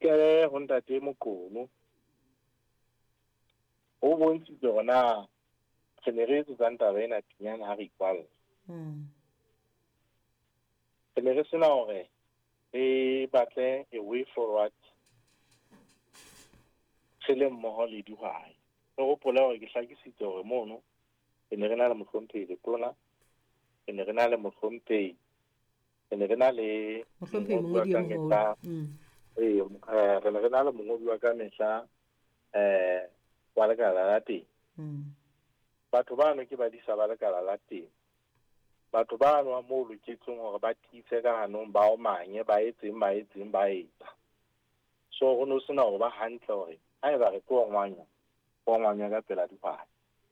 ke ho ntate Mokono o bontshitse gona re ne re etsetsang taba ena pinyana ha re ikwalla re ne re sena hore re batle a way forward re le mmoho le dihwai re gopole hore ke hlakisitse hore mono re ne re na le mohlomphehi letona re ne re na le mohlomphehi re ne re na le mongodi e moholo re ne re na le mongodi wa ka mehla wa lekala la teng batho bano ke badisa ba lekala la teng batho bano moo loketseng hore ba tiise ka hanong ba omanye ba etseng ba etsa so ho no sena hore ba hantle hore ha eba re tlo ngwanya ka pela dihwai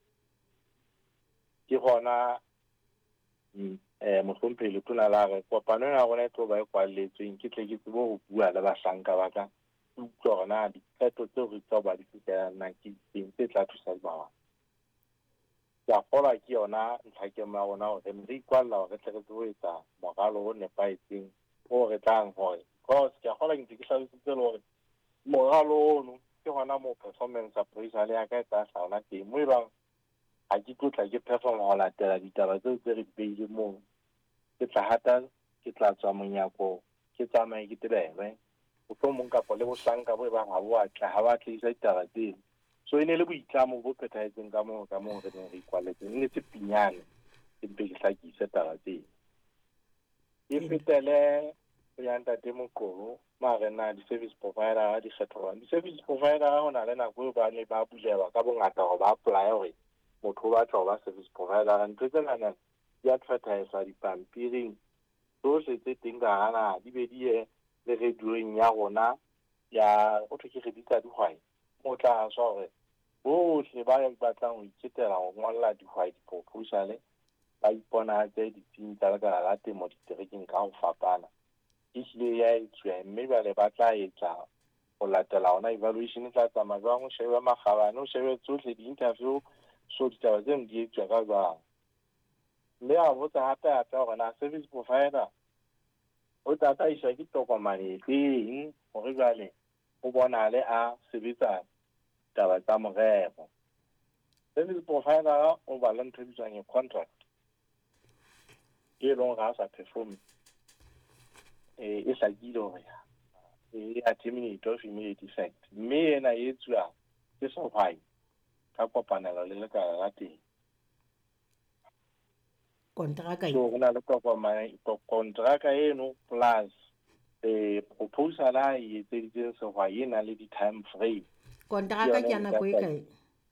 ke gona mohlomphehi letona la re kopano ya rona e tlo ba e kwalletsweng ke tle ke tsebe ho bua le bahlanka ba ka utlwa hore na diqeto tseo re tsa ba di fihlelang ke eng tse tla thusa ba ke a kgolwa ke yona ntlhakemo ya rona hore re ikwalla hore re tle re tsebe ho etsa moralo o nepahetseng o re tlang hore cause ke a kgolwa ke ntse ke hlalositse le hore moralo ono ke hona moo performance appraisal ya ka e tla hlaola teng moo e bang ha ke tlotla ke performa ho latela ditaba tseo tse re beile moo ke tla hata ke tla tswa monyako ke tsamaye ke tebelwe mohlomong kapo le bohlanka bo e bang ha bo atla ha ba tlisa ditaba tseno so e ne le boitlamo bo phethahetseng ka moo re neng re ikwalletseng ne se pinyane empe ke hlakise taba tseno e fetele ho ya ntate Mokono mare na di-service provider di kgetholwang di-service provider ho na le nako eo ba ne ba bulewa ka bongata hore ba apply hore motho o batla ho ba service provider ntho tsenana di advertise dipampiring tsohle tse teng ka hana di be di ye le radioing ya rona ya o thwe ke register dihwai o tla aswa hore bohle ba batlang ho iketela ho ngolla dihwai di-proposal ba iponahatse ditsing tsa lekala la temo diterekeng ka ho fapana ehlile ya etswa mme bale ba tla etsa ho latela hona evaluation e tla tsamaya jwang o shebe makgabane o shebe tsohle di-interview so ditaba tseno di etswa ka jwang mme a botsa hape hore na service provider o tla iswa ke tokomane efeng hore jwale o bonale a sebetsa taba tsa morero service provider o ba le ntho bitswang e contract e leng ga sa perform e hlakile hore a terminate of immediate effect mme ena e etswa ke sehwai ka kopanelo le lekala la teng kontraka so hona le kontraka eno plus proposal a e etseditseng sehwai e na le di-time frame kontraka ke nako e kae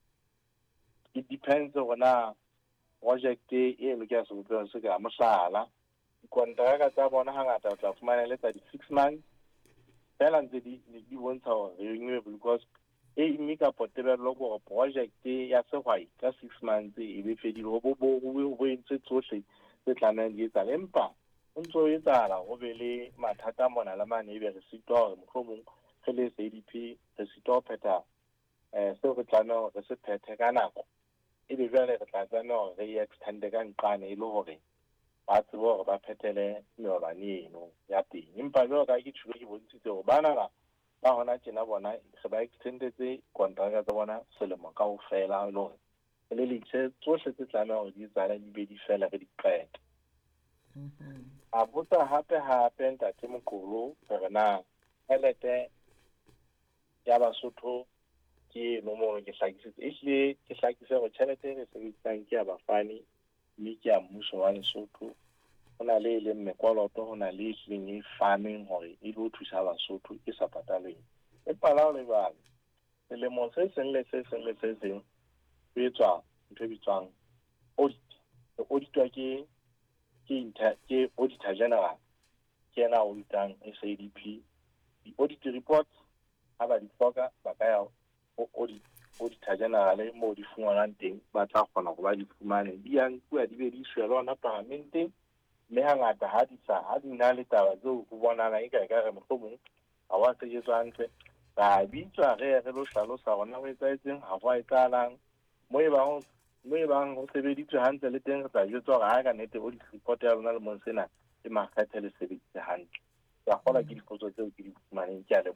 it depends hore project eno ke ya sebopeho se ka mohlala dikontraka tsa bona hangata o tla fumana le tsa di-6 months fela ntse di bontsha hore renewable because mme ka potebello gore project ya sehwai ka 6 months e be fedile ho entse tsohle tse tlamehang di etsang empa o ntso o etsahala ho be le mathata mona le mane ebe re sitwa hore mohlomong re le SADP re sitwa ho phetha seo re tlameha hore re se phethe ka nako ebe jwale re tla tlameha hore re extende ka nqane e le hore ba tsebe hore ba phethele meolwane eno ya teng empa jwalo ka ke tsholo ke bontshitse hore bana ba hona tjena bona re ba extendetse kontraka tsa bona selemo kaofela le hore le letse tsohle tse tlameha hore di etsahale di be di fela re di qete a botsa hape ntate Mokolo hore na tjhelete ya Basotho ke nomoro ke hlakisitse ehlile ke hlakise hore tjhelete re sebedisang ke ya bafani mme ke ya mmuso wa Lesotho ho na le mekoloto ho na le ehlileng e farming hore e lo thusa Basotho e sa patalweng empa la hore jwale selemo se seng le se seng ho etswa ntho e bitswang auditwa ke auditor general ke yena auditang SADP di-audit reports ha ba di hloka ba ka ya auditor general moo di fumanang teng ba tla kgona hore ba di fumane di ya nkuwa di be di ishwe le hona parlamenteng mme hangata ha di na le taba tseo ho bonana e ka re mohlomong ha wa sejetswa hantle ra bitswa re lo hlalosa hona ho etsahetseng ha ho etsahalang moo e bang ho sebeditswe hantle le teng re tla jwetswa hore ha ka nnete audit report ya rona le mong sena e makgethe le sebeditse hantle ya kgona ke dipotso tseo ke di fumaneng ke a